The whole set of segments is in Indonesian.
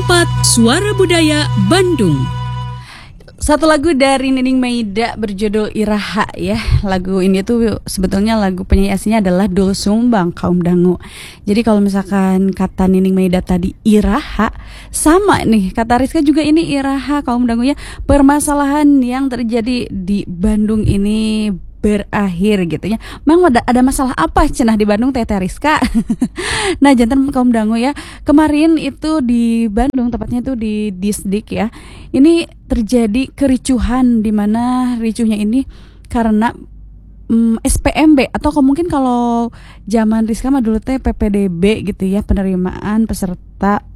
Suara Budaya Bandung. Satu lagu dari Nining Meida berjudul Iraha ya. Lagu ini tuh sebetulnya lagu penyanyi aslinya adalah Doel Sumbang kaum dangu. Jadi kalau misalkan kata Nining Meida tadi Iraha, sama nih kata Rizka juga ini Iraha kaum dangu ya. Permasalahan yang terjadi di Bandung ini berakhir gitu ya. Memang ada masalah apa cenah di Bandung Teh Rizka? Nah, jantan kaum dangu ya. Kemarin itu di Bandung, tepatnya itu di Disdik ya. Ini terjadi kericuhan, di mana ricuhnya ini karena SPMB atau mungkin kalau zaman Rizka mah dulu teh PPDB gitu ya, penerimaan peserta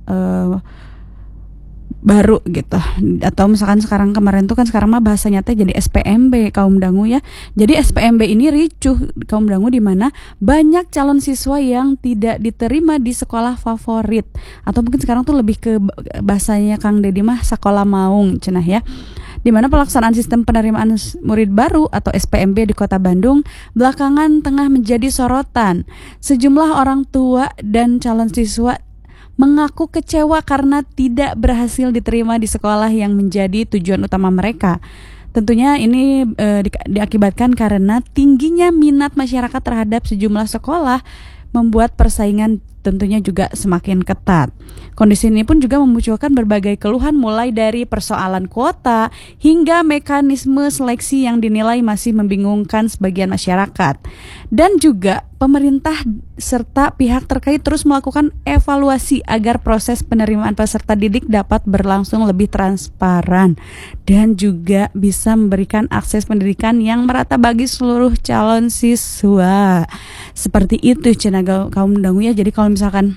baru gitu. Atau misalkan kemarin mah bahasanya teh jadi SPMB kaum dangu ya. Jadi SPMB ini ricuh kaum dangu di mana banyak calon siswa yang tidak diterima di sekolah favorit, atau mungkin sekarang tuh lebih ke bahasanya Kang Dedi mah sekolah maung cenah ya. Di mana pelaksanaan sistem penerimaan murid baru atau SPMB di Kota Bandung belakangan tengah menjadi sorotan. Sejumlah orang tua dan calon siswa mengaku kecewa karena tidak berhasil diterima di sekolah yang menjadi tujuan utama mereka. Tentunya ini diakibatkan karena tingginya minat masyarakat terhadap sejumlah sekolah membuat persaingan tentunya juga semakin ketat. Kondisi ini pun juga memunculkan berbagai keluhan mulai dari persoalan kuota hingga mekanisme seleksi yang dinilai masih membingungkan sebagian masyarakat. Dan juga pemerintah serta pihak terkait terus melakukan evaluasi agar proses penerimaan peserta didik dapat berlangsung lebih transparan dan juga bisa memberikan akses pendidikan yang merata bagi seluruh calon siswa. Seperti itu cenah kaum dangu ya. Jadi kalau misalkan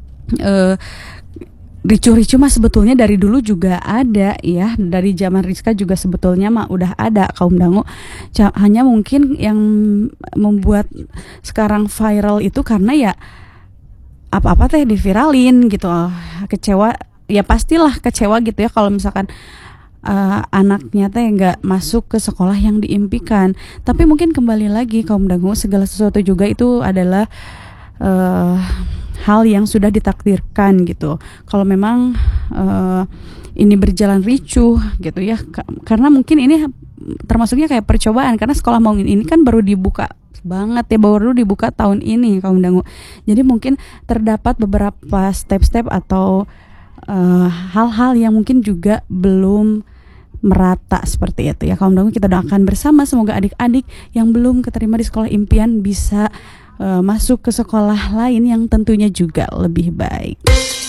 ricu-ricu mah sebetulnya dari dulu juga ada ya, dari zaman Rizka juga sebetulnya mah udah ada kaum dangu. Hanya mungkin yang membuat sekarang viral itu karena ya apa-apa teh diviralin gitu. Kecewa ya, pastilah kecewa gitu ya kalau misalkan anaknya teh nggak masuk ke sekolah yang diimpikan. Tapi mungkin kembali lagi kaum dangu, segala sesuatu juga itu adalah hal yang sudah ditakdirkan gitu. Kalau memang ini berjalan ricuh gitu ya, karena mungkin ini termasuknya kayak percobaan, karena sekolah maung ini kan baru dibuka banget ya, baru dibuka tahun ini kaum dangu. Jadi mungkin terdapat beberapa step-step atau hal-hal yang mungkin juga belum merata seperti itu ya kaum dangu. Kita doakan bersama semoga adik-adik yang belum keterima di sekolah impian bisa masuk ke sekolah lain yang tentunya juga lebih baik.